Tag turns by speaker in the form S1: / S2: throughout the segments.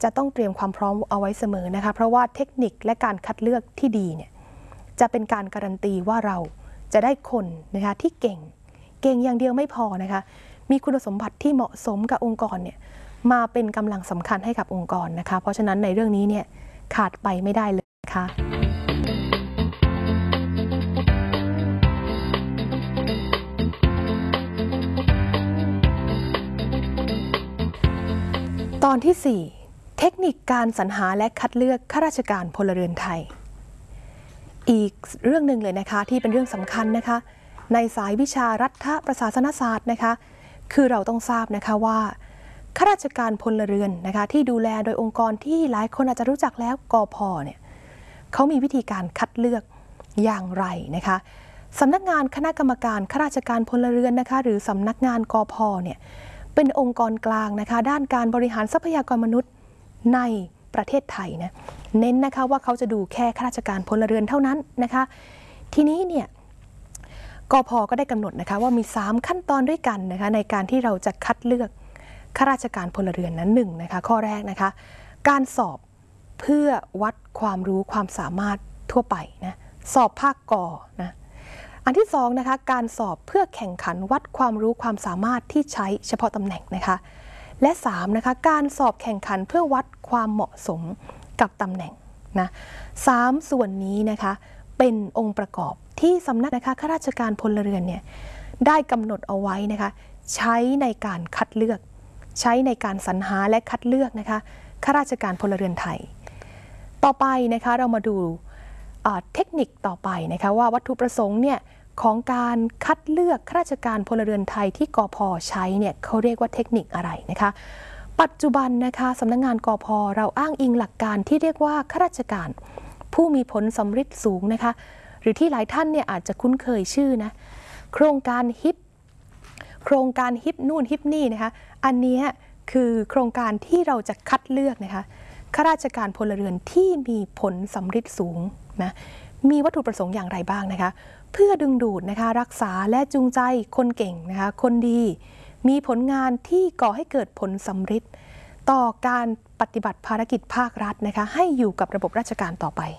S1: จะต้องเตรียมความพร้อมเอาไว้เสมอนะคะเพราะว่าเทคนิคและการคัดเลือกที่ดีเนี่ยจะเป็นการการันตีว่าเราจะได้คนนะคะที่เก่งอย่างเดียวไม่พอนะคะมีคุณสมบัติที่เหมาะสมกับองค์กรเนี่ยมาเป็นกำลังสำคัญให้กับองค์กรนะคะเพราะฉะนั้นในเรื่องนี้เนี่ยขาดไปไม่ได้เลยนะคะตอนที่ 4 เทคนิคการสรรหาและคัดเลือกข้าราชการพลเรือนไทยอีกเรื่องหนึ่งเลยนะคะที่เป็นเรื่องสำคัญนะคะในสายวิชารัฐประศาสนศาสตร์นะคะคือเราต้องทราบนะคะว่าข้าราชการพลเรือนนะคะที่ดูแลโดยองค์กรที่หลายคนอาจจะรู้จักแล้วกพ.เนี่ยเขามีวิธีการคัดเลือกอย่างไรนะคะสำนักงานคณะกรรมการข้าราชการพลเรือนนะคะหรือสำนักงานกพ.เนี่ยเป็นองค์กรกลางนะคะด้านการบริหารทรัพยากรมนุษย์ในประเทศไทยนะเน้นนะคะว่าเขาจะดูแค่ข้าราชการพลเรือนเท่านั้นนะคะทีนี้เนี่ยกพ.ก็ได้กำหนดนะคะว่ามี3ขั้นตอนด้วยกันนะคะในการที่เราจะคัดเลือกข้าราชการพลเรือนนั้น1นะคะข้อแรกนะคะการสอบเพื่อวัดความรู้ความสามารถทั่วไปนะสอบภาคก.นะอันที่2นะคะการสอบเพื่อแข่งขันวัดความรู้ความสามารถที่ใช้เฉพาะตำแหน่งนะคะและ3นะคะการสอบแข่งขันเพื่อวัดความเหมาะสมกับตำแหน่งนะ3ส่วนนี้นะคะเป็นองค์ประกอบที่สำนักนะคะข้าราชการพลเรือนเนี่ยได้กำหนดเอาไว้นะคะใช้ในการคัดเลือกใช้ในการสรรหาและคัดเลือกนะคะข้าราชการพลเรือนไทยต่อไปนะคะเรามาดูเทคนิคต่อไปนะคะว่าวัตถุประสงค์เนี่ยของการคัดเลือกข้าราชการพลเรือนไทยที่กพ.ใช้เนี่ยเขาเรียกว่าเทคนิคอะไรนะคะปัจจุบันนะคะสำนักงานกพ.เราอ้างอิงหลักการที่เรียกว่าข้าราชการผู้มีผลสำฤทธิ์สูงนะคะหรือที่หลายท่านเนี่ยอาจจะคุ้นเคยชื่อนะโครงการฮิปนู่นฮิปนี่นะคะอันนี้คือโครงการที่เราจะคัดเลือกนะคะข้าราชการพลเรือนที่มีผลสำฤทธิ์สูงนะมีวัตถุประสงค์อย่างไรบ้างนะคะเพื่อดึงดูดนะคะรักษาและจูงใจคนเก่งนะคะคนดีมีผลงานที่ก่อให้เกิดผลสำฤทธิ์ต่อการปฏิบัติภารกิจภาครัฐนะคะให้อยู่กับระบบราชการต่อไป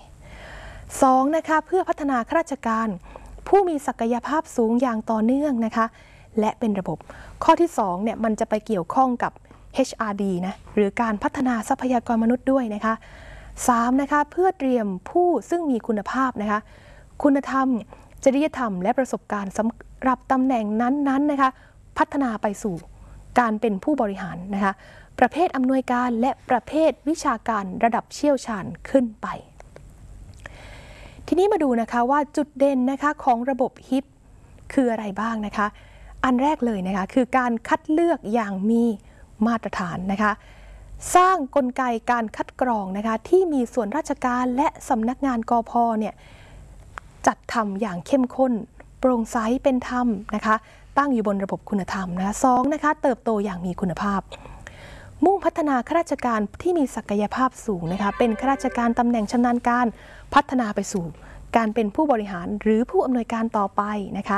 S1: 2นะคะเพื่อพัฒนาข้าราชการผู้มีศักยภาพสูงอย่างต่อเนื่องนะคะและเป็นระบบข้อที่2เนี่ยมันจะไปเกี่ยวข้องกับ HRD นะหรือการพัฒนาทรัพยากรมนุษย์ด้วยนะคะ3นะคะเพื่อเตรียมผู้ซึ่งมีคุณภาพนะคะคุณธรรมจริยธรรมและประสบการณ์สำหรับตำแหน่งนั้นนะคะพัฒนาไปสู่การเป็นผู้บริหารนะคะประเภทอำนวยการและประเภทวิชาการระดับเชี่ยวชาญขึ้นไปทีนี้มาดูนะคะว่าจุดเด่นนะคะของระบบฮิปคืออะไรบ้างนะคะอันแรกเลยนะคะคือการคัดเลือกอย่างมีมาตรฐานนะคะสร้างกลไกการคัดกรองนะคะที่มีส่วนราชการและสำนักงานกพ.เนี่ยจัดทำอย่างเข้มข้นโปร่งใสเป็นธรรมนะคะตั้งอยู่บนระบบคุณธรรมนะคะ2นะคะเติบโตอย่างมีคุณภาพมุ่งพัฒนาข้าราชการที่มีศักยภาพสูงนะคะเป็นข้าราชการตำแหน่งชำนาญการพัฒนาไปสู่การเป็นผู้บริหารหรือผู้อำนวยการต่อไปนะคะ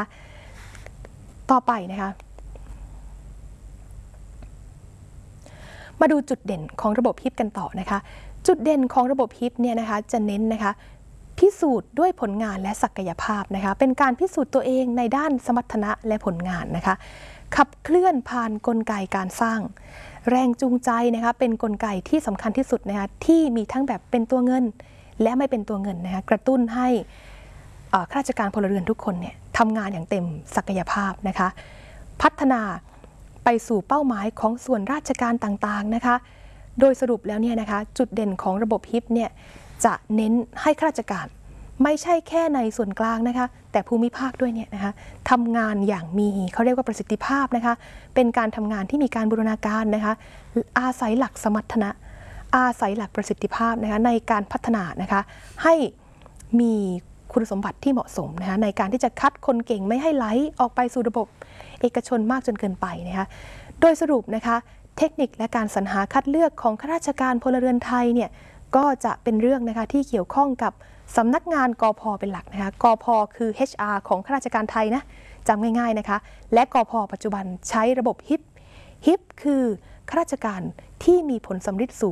S1: มาดูจุดเด่นของระบบฮิปกันต่อนะคะจุดเด่นของระบบฮิปเนี่ยนะคะจะเน้นนะคะพิสูจน์ด้วยผลงานและศักยภาพนะคะเป็นการพิสูจน์ตัวเองในด้านสมรรถนะและผลงานนะคะขับเคลื่อนผ่านกลไกการสร้างแรงจูงใจนะคะเป็นกลไกที่สำคัญที่สุดนะคะที่มีทั้งแบบเป็นตัวเงินและไม่เป็นตัวเงินนะคะกระตุ้นให้ข้าราชการพลเรือนทุกคนเนี่ยทำงานอย่างเต็มศักยภาพนะคะพัฒนาไปสู่เป้าหมายของส่วนราชการต่างๆนะคะโดยสรุปแล้วเนี่ยนะคะจุดเด่นของระบบฮิปเนี่ยจะเน้นให้ข้าราชการไม่ใช่แค่ในส่วนกลางนะคะแต่ภูมิภาคด้วยเนี่ยนะคะทำงานอย่างมีเขาเรียกว่าประสิทธิภาพนะคะเป็นการทำงานที่มีการบูรณาการนะคะอาศัยหลักสมรรถนะอาศัยหลักประสิทธิภาพนะคะในการพัฒนานะคะให้มีคุณสมบัติที่เหมาะสมนะคะในการที่จะคัดคนเก่งไม่ให้ไหลออกไปสู่ระบบเอกชนมากจนเกินไปนะคะโดยสรุปนะคะเทคนิคและการสรรหาคัดเลือกของข้าราชการพลเรือนไทยเนี่ยก็จะเป็นเรื่องนะคะที่เกี่ยวข้องกับสำนักงานกพ.เป็นหลักนะคะกพ.คือ HR ของข้าราชการไทยนะจำง่ายๆนะคะและกพ.ปัจจุบันใช้ระบบฮิปคือข้าราชการที่มีผลสำฤทธิ์สูง